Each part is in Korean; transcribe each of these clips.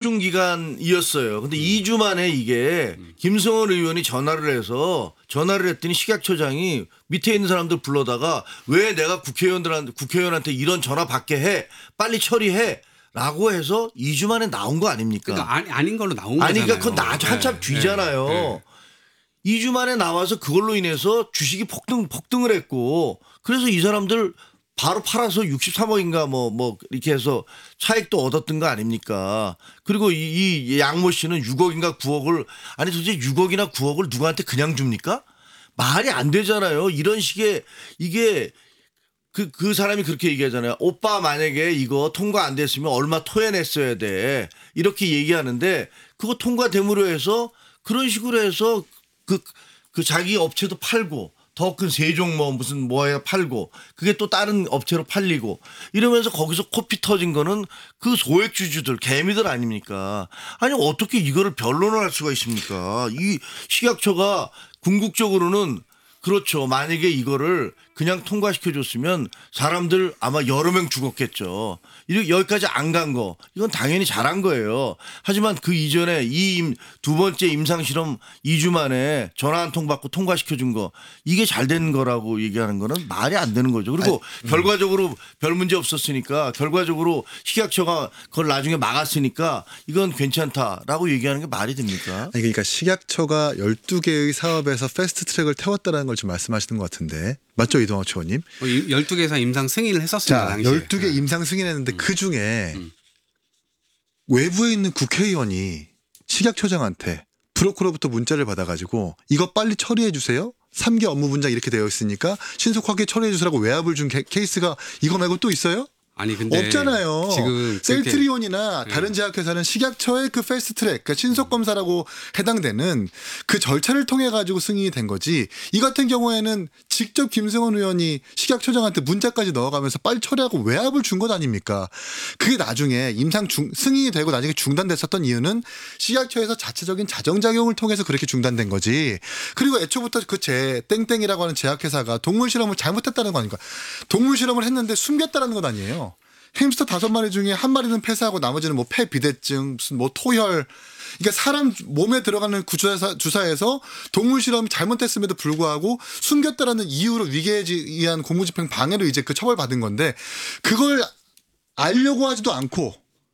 집중 기간이었어요. 근데 2주 만에 이게 김성원 의원이 전화를 했더니 식약처장이 밑에 있는 사람들 불러다가 왜 내가 국회의원한테 이런 전화 받게 해? 빨리 처리해. 라고 해서 2주 만에 나온 거 아닙니까? 그러니까 아닌 걸로 나온 거잖아요. 아니, 그러니까 그건 한참 뒤잖아요. 2주 만에 나와서 그걸로 인해서 주식이 폭등을 했고 그래서 이 사람들 바로 팔아서 63억인가 뭐 이렇게 해서 차익도 얻었던 거 아닙니까? 그리고 이 양모 씨는 6억인가 9억을 아니 도대체 6억이나 9억을 누구한테 그냥 줍니까? 말이 안 되잖아요. 이런 식의 이게 그 사람이 그렇게 얘기하잖아요. 오빠 만약에 이거 통과 안 됐으면 얼마 토해냈어야 돼. 이렇게 얘기하는데 그거 통과됨으로 해서 그런 식으로 해서 그 자기 업체도 팔고 더 큰 세종 무슨 뭐에 팔고 그게 또 다른 업체로 팔리고 이러면서 거기서 코피 터진 거는 그 소액주주들 개미들 아닙니까? 아니 어떻게 이거를 변론을 할 수가 있습니까? 이 식약처가 궁극적으로는 그렇죠. 만약에 이거를 그냥 통과시켜 줬으면 사람들 아마 여러 명 죽었겠죠. 여기까지 안 간 거 이건 당연히 잘한 거예요. 하지만 그 이전에 이 두 번째 임상실험 2주 만에 전화 한 통 받고 통과시켜 준 거 이게 잘 된 거라고 얘기하는 거는 말이 안 되는 거죠. 그리고 결과적으로 별 문제 없었으니까 결과적으로 식약처가 그걸 나중에 막았으니까 이건 괜찮다라고 얘기하는 게 말이 됩니까? 아니 그러니까 식약처가 12개의 사업에서 패스트 트랙을 태웠다는 걸 지금 말씀하시는 것 같은데 맞죠 이동학 최원님? 12개에서 임상 승인을 했었습니다. 자, 당시에. 12개 임상 승인했는데 그중에 외부에 있는 국회의원이 식약처장한테 브로커로부터 문자를 받아가지고 이거 빨리 처리해 주세요. 3개 업무 분장 이렇게 되어 있으니까 신속하게 처리해 주세요라고 외압을 준 케이스가 이거 말고 또 있어요? 아니 근데 없잖아요. 지금 셀트리온이나 다른 제약회사는 식약처의 그 패스트트랙, 그러니까 신속 검사라고 해당되는 그 절차를 통해 가지고 승인이 된 거지. 이 같은 경우에는 직접 김승원 의원이 식약처장한테 문자까지 넣어가면서 빨리 처리하고 외압을 준 것 아닙니까? 그게 나중에 승인이 되고 나중에 중단됐었던 이유는 식약처에서 자체적인 자정작용을 통해서 그렇게 중단된 거지. 그리고 애초부터 그 땡땡이라고 하는 제약회사가 동물 실험을 잘못했다는 거 아닙니까? 동물 실험을 했는데 숨겼다는 건 아니에요. 햄스터 5마리 중에 1마리는 폐사하고 나머지는 뭐 폐비대증 무슨 뭐 토혈 그러니까 사람 몸에 들어가는 주사에서 동물 실험이 잘못됐음에도 불구하고 숨겼다라는 이유로 위계에 의한 공무집행 방해로 이제 그 처벌받은 건데 그걸 알려고 하지도 않고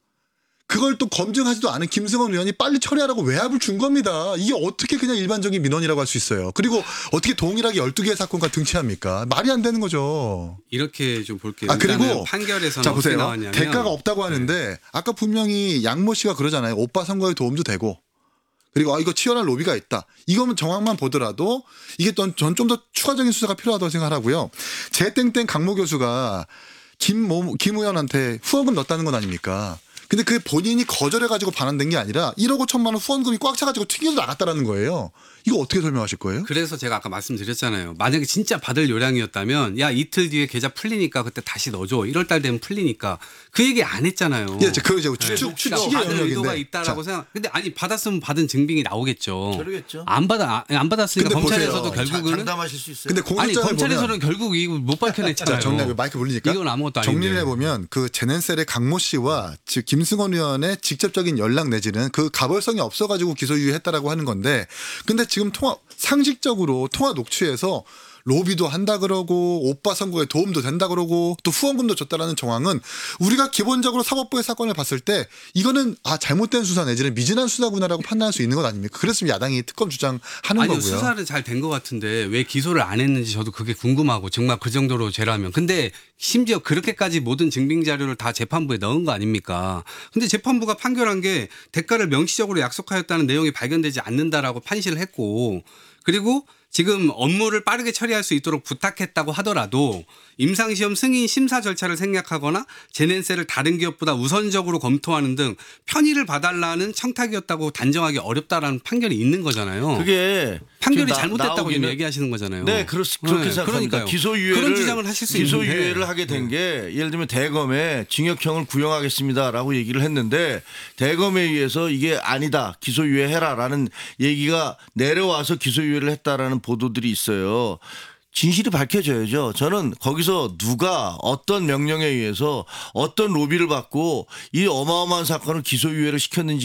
그걸 또 검증하지도 않은 김승원 의원이 빨리 처리하라고 외압을 준 겁니다. 이게 어떻게 그냥 일반적인 민원이라고 할 수 있어요. 그리고 어떻게 동일하게 12개의 사건과 등치합니까? 말이 안 되는 거죠. 이렇게 좀 볼게요. 그리고 판결에서는 자 어떻게 보세요. 나왔냐면 대가가 없다고 하는데 아까 분명히 양모 씨가 그러잖아요. 오빠 선거에 도움도 되고 그리고 이거 치열한 로비가 있다. 이거면 정황만 보더라도 이게 전 좀 더 추가적인 수사가 필요하다고 생각하고요. 제땡땡 강모 교수가 김 의원한테 후원금 넣었다는 건 아닙니까? 근데 그 본인이 거절해가지고 반환된 게 아니라 1억 5천만 원 후원금이 꽉 차가지고 튀겨서 나갔다라는 거예요. 이거 어떻게 설명하실 거예요? 그래서 제가 아까 말씀드렸잖아요. 만약에 진짜 받을 요량이었다면 야 이틀 뒤에 계좌 풀리니까 그때 다시 넣어줘. 1월 달 되면 풀리니까 그 얘기 안 했잖아요. 예, 그 이제 추측의 받을 의도가 영역인데. 있다라고 생각. 근데 아니 받았으면 받은 증빙이 나오겠죠. 그러겠죠. 안 받았으니까 근데 검찰에서도 보세요. 결국은 장담하실 수 있어요. 근데 아니 공소장을 검찰에서는 결국 이거 못 밝혀냈잖아요. 정리하고 마이크 물리니까 이건 아무것도 아닌데. 정리를 해보면 그 제넨셀의 강모 씨와 즉 김승원 의원의 직접적인 연락 내지는 그 가벌성이 없어가지고 기소유예했다라고 하는 건데 근데 지금 상식적으로 통화 녹취에서 로비도 한다 그러고 오빠 선거에 도움도 된다 그러고 또 후원금도 줬다라는 정황은 우리가 기본적으로 사법부의 사건을 봤을 때 이거는 잘못된 수사 내지는 미진한 수사구나라고 판단할 수 있는 것 아닙니까? 그랬으면 야당이 특검 주장하는 아니요, 거고요. 수사를 잘 된 것 같은데 왜 기소를 안 했는지 저도 그게 궁금하고 정말 그 정도로 죄라면. 근데 심지어 그렇게까지 모든 증빙 자료를 다 재판부에 넣은 거 아닙니까? 근데 재판부가 판결한 게 대가를 명시적으로 약속하였다는 내용이 발견되지 않는다라고 판시를 했고 그리고 지금 업무를 빠르게 처리할 수 있도록 부탁했다고 하더라도 임상시험 승인 심사 절차를 생략하거나 제넨셀을 다른 기업보다 우선적으로 검토하는 등 편의를 봐달라는 청탁이었다고 단정하기 어렵다라는 판결이 있는 거잖아요. 그게 판결이 잘못됐다고 지금 얘기하시는 거잖아요. 네, 그렇게 생각합니다. 그러니까요. 기소유예를 그런 주장을 하실 수 있는데 기소유예를 하게 된 게 예를 들면 대검에 징역형을 구형하겠습니다라고 얘기를 했는데 대검에 의해서 이게 아니다 기소유예해라라는 얘기가 내려와서 기소유예를 했다라는 보도들이 있어요. 진실이 밝혀져야죠. 저는 거기서 누가 어떤 명령에 의해서 어떤 로비를 받고 이 어마어마한 사건을 기소유예를 시켰는지